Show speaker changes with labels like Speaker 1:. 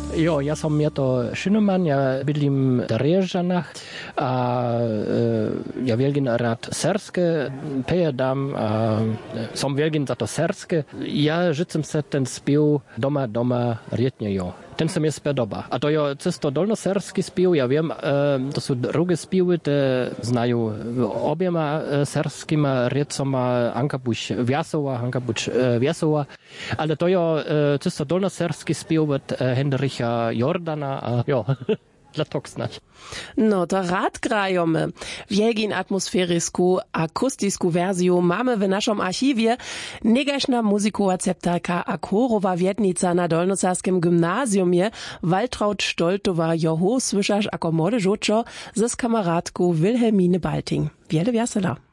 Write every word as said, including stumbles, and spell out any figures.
Speaker 1: Jo, ja som je to Šinuman, ja bydlím v Riežanach a e, ja veľmi rád serske pejedam a som veľmi za to serske. Ja žicem sa ten spiev doma, doma, rietne jo. Ten se mi spodoba. A to je cesto dolnoserský spiev, ja viem, e, to sú drugie spievy, te znajú obiema e, serskýma riecoma, Anka buď Viasova, Anka buď e, Viasova, ale to je e, cesto dolnoserský spiev od e, Hendricha Jordana a jo, dla tok snać.
Speaker 2: No to rad grajome. Wielgin atmosferisku, akustisku wersju mamy w naszym archiwie. Negaśna muzikowa ceptarka a chorowa wietnica na Dolnosarskim gymnazjumie Waltraud Stoltowa joho słyszasz ako młode żuczo ze kameradku Wilhelmine Balting. Wiele wiasela.